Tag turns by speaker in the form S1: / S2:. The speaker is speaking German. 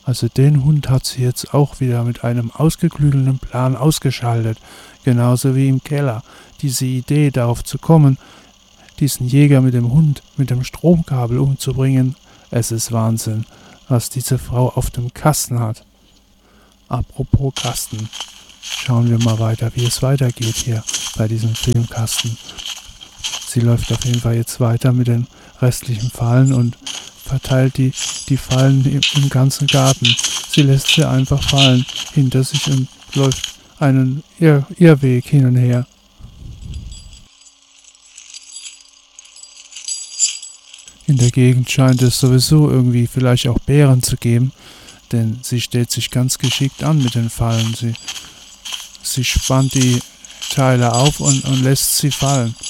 S1: Also den Hund hat sie jetzt auch wieder mit einem ausgeklügelten Plan ausgeschaltet. Genauso wie im Keller. Diese Idee, darauf zu kommen, diesen Jäger mit dem Hund, mit dem Stromkabel umzubringen. Es ist Wahnsinn, was diese Frau auf dem Kasten hat. Apropos Kasten. Schauen wir mal weiter, wie es weitergeht hier bei diesem Filmkasten. Sie läuft auf jeden Fall jetzt weiter mit den restlichen Fallen und verteilt die Fallen im ganzen Garten. Sie lässt sie einfach fallen hinter sich und läuft einen Irrweg hin und her. In der Gegend scheint es sowieso irgendwie vielleicht auch Bären zu geben, denn sie stellt sich ganz geschickt an mit den Fallen. Sie spannt die Teile auf und lässt sie fallen.